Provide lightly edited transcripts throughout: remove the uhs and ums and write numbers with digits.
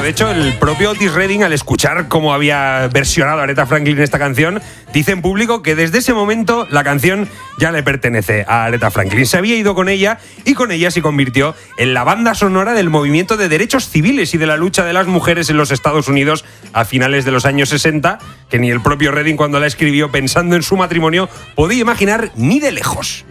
de hecho, el propio Otis Redding, al escuchar cómo había versionado Aretha Franklin esta canción, dice en público que desde ese momento la canción ya le pertenece a Aretha Franklin. Se había ido con ella y con ella se convirtió en la banda sonora del movimiento de derechos civiles y de la lucha de las mujeres en los Estados Unidos a finales de los años 60, que ni el propio Redding, cuando la escribió pensando en su matrimonio, podía imaginar ni de lejos.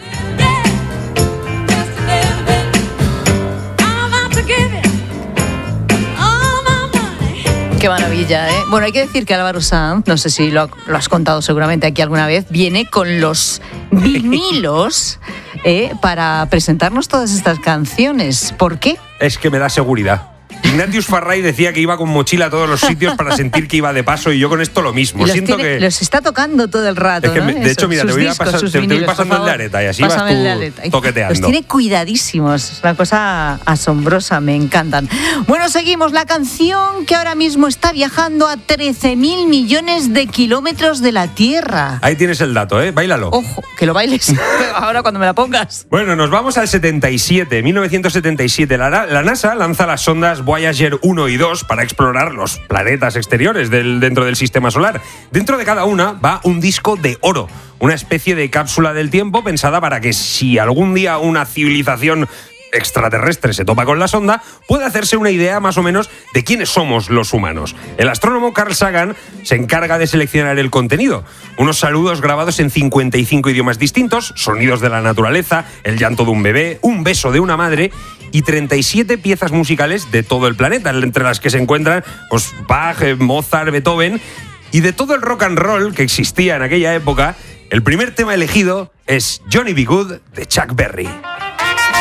Qué maravilla, ¿eh? Bueno, hay que decir que Álvaro Sanz, no sé si lo has contado seguramente aquí alguna vez, viene con los vinilos para presentarnos todas estas canciones. ¿Por qué? Es que me da seguridad. Ignatius Farray decía que iba con mochila a todos los sitios para sentir que iba de paso, y yo con esto lo mismo. Siento que los está tocando todo el rato, es que ¿no? de hecho, mira, te voy pasando el de Aretha y así vas tú toqueteando. Los tiene cuidadísimos, es una cosa asombrosa, me encantan. Bueno, seguimos. La canción que ahora mismo está viajando a 13.000 millones de kilómetros de la Tierra. Ahí tienes el dato, ¿eh? Báilalo. Ojo, que lo bailes ahora cuando me la pongas. Bueno, nos vamos al 1977. La NASA lanza las sondas Voyager 1 y 2 para explorar los planetas exteriores dentro del sistema solar. Dentro de cada una va un disco de oro, una especie de cápsula del tiempo pensada para que si algún día una civilización extraterrestre se topa con la sonda, puede hacerse una idea más o menos de quiénes somos los humanos. El astrónomo Carl Sagan se encarga de seleccionar el contenido. Unos saludos grabados en 55 idiomas distintos, sonidos de la naturaleza, el llanto de un bebé, un beso de una madre y 37 piezas musicales de todo el planeta, entre las que se encuentran pues, Bach, Mozart, Beethoven. Y de todo el rock and roll que existía en aquella época, el primer tema elegido es Johnny B. Good de Chuck Berry.